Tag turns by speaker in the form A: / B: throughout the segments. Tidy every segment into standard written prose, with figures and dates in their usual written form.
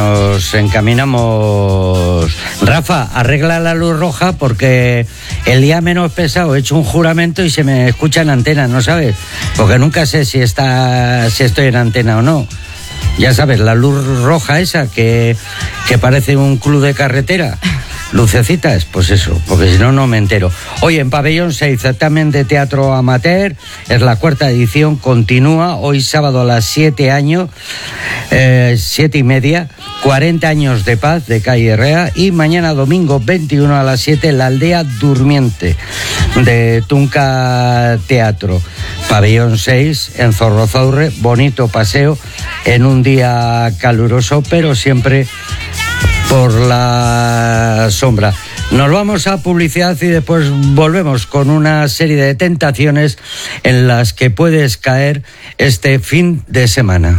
A: nos encaminamos. Rafa, arregla la luz roja porque el día menos pesado he hecho un juramento y se me escucha en antena, ¿no sabes? Porque nunca sé si estoy en antena o no. Ya sabes, la luz roja esa que parece un club de carretera. Lucecitas, pues eso, porque si no, no me entero. Hoy en Pabellón 6, certamen de teatro amateur, es la 4ª edición, continúa hoy sábado a las 7:30, 40 años de paz de Calle Herrera, y mañana domingo 21 a las 7, La Aldea Durmiente de Tunca Teatro. Pabellón 6 en Zorrozaurre, bonito paseo en un día caluroso, pero siempre por la sombra. Nos vamos a publicidad y después volvemos con una serie de tentaciones en las que puedes caer este fin de semana.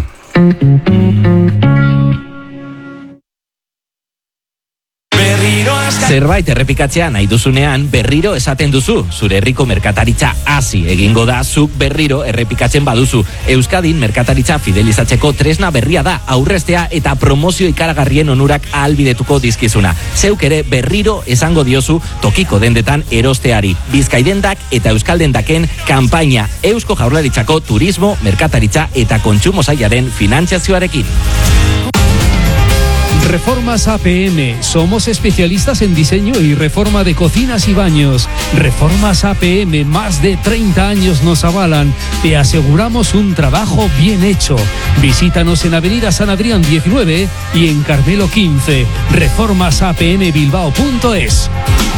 B: Zerbait errepikatzea nahi duzunean, berriro esaten duzu. Zure herriko merkataritza hasi egingo da, zuk berriro errepikatzen baduzu. Euskadin merkataritza fidelizatzeko tresna berria da, aurreztea eta promozio ikaragarrien onurak ahalbidetuko dizkizuna. Zeuk ere berriro esango diozu tokiko dendetan erosteari. Bizkaidendak eta Euskaldendaken kanpaina Eusko Jaurlaritzako turismo, merkataritza eta kontsumo sailaren finantzazioarekin.
C: Reformas APM. Somos especialistas en diseño y reforma de cocinas y baños. Reformas APM, más de 30 años nos avalan. Te aseguramos un trabajo bien hecho. Visítanos en Avenida San Adrián 19 y en Carmelo 15. reformasapmbilbao.es.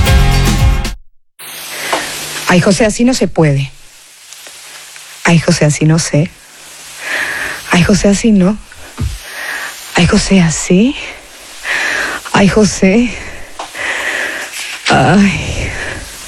D: Ay, José, así no se puede. Ay, José, así no sé. Ay, José, así no. Ay, José, así. Ay, José. Ay.